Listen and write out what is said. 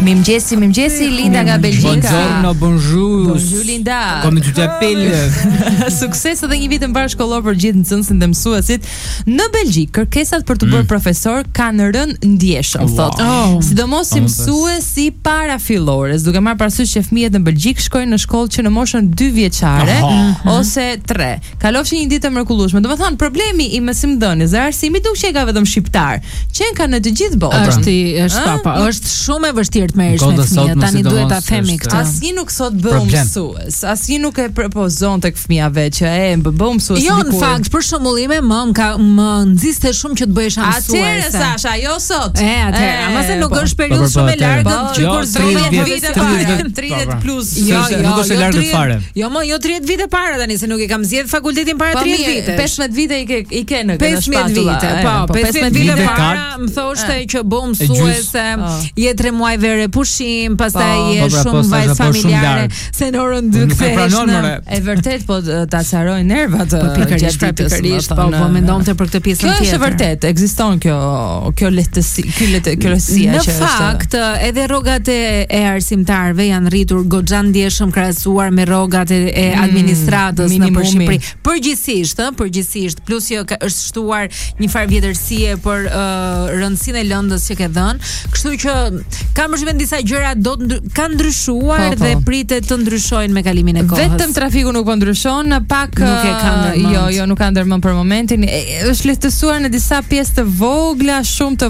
Mirëmëngjesi Linda nga Belgjika. Bonjour Linda. Comment tu t'appelles? Sukses edhe një vit të mbar shkollor për gjithë nxënësit dhe mësuesit. Në Belgjik, kërkesat për të bërë profesor kanë rënë ndjeshëm, thotë. Sidomos si mësues si parafillores, duke marrë parasysh që fëmijët në Belgjik shkojnë në shkollë që në moshën 2 vjeçare ose 3. Kalofshin një ditë të mrekullueshme. Domethënë, problemi i mësimdhënies dhe arsimi duk që ka vetëm shqiptar, që ka në të gjithë botën. Është shumë e vështirë të merresh me fëmijë. Tani duhet ta themi këtë. Asnjë nuk thot bëu mësues. Asnjë nuk e propozon tek fëmijëve që bëu mësues. Jo, në fakt, për shembull, më nxiste shumë që të bëhesh mësuese. Atëherë Sasha, jo sot. Atëherë, ama se nuk është periudhë shumë e largët që kur 30 vite para, 30 plus. Nuk është e largët fare. Jo 30 vite para tani, se nuk e kam zgjedh fakultetin para 30 vite. 15 vite i ke në 15 vite. Po, 15 vite para më thoshte që bëu mësuese, je 3 muaj vere pushim, pastaj je shumë vajzë familjare, se në orën 2 kthesh. E vërtet, po ta carojnë nervat. Pikërisht, po mendonte për këtë pjesën tjetër. Kjo është vërtet, ekziston kjo lehtësi, kjo lehtësia që është. Në fakt, edhe rrogat e arsimtarëve janë rritur goxha ndjeshëm krahasuar me rrogat e administratës nëpër Shqipëri. Përgjithsisht, plus jo është shtuar një farë vjetërsie për rëndësinë e lëndës që ke dhënë, kështu që kam përshtypjen disa gjëra kanë ndryshuar dhe pritet të ndryshojnë me kalimin e kohës. Vetëm trafiku nuk po ndryshon, pak nuk e ka ndërmend. Jo, nuk ka ndërmend për momentin. Është lehtësuar në disa pjesë të vogla, shumë të